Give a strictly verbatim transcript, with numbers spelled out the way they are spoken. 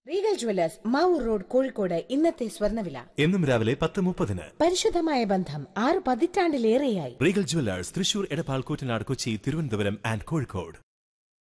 Regal jewellers Mavoor road Kozhikode ഇന്നത്തെ സ്വർണ്ണവില എന്നും രാവിലെ പത്ത് മുപ്പതിന്. പരിശുദ്ധമായ ബന്ധം ആറ് പതിറ്റാണ്ടിലേറെയായി. Regal jewellers Thrissur, Edappal, Koottanad, Kochi, Thiruvananthapuram and Kozhikode.